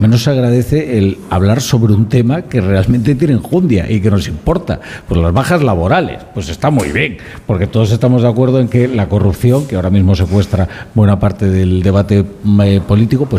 menos se agradece el hablar sobre un tema que realmente tiene enjundia y que nos importa. Pues las bajas laborales, pues está muy bien, porque todos estamos de acuerdo en que la corrupción, que ahora mismo secuestra buena parte del debate político, pues